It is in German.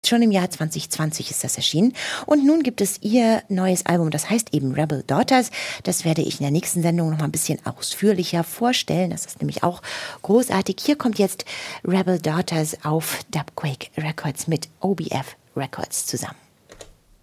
schon im Jahr 2020 ist das erschienen. Und nun gibt es ihr neues Album, das heißt eben Rebel Daughters. Das werde ich in der nächsten Sendung noch mal ein bisschen ausführlicher vorstellen. Das ist nämlich auch großartig. Hier kommt jetzt Rebel Daughters auf Dubquake Records mit OBF Records zusammen.